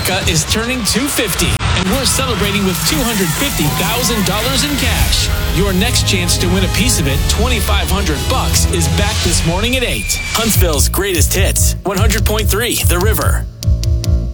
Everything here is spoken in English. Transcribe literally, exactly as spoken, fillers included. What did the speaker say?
America is turning two hundred fifty, and we're celebrating with two hundred fifty thousand dollars in cash. Your next chance to win a piece of it, twenty-five hundred bucks, is back this morning at eight. Huntsville's greatest hits, one hundred point three The River.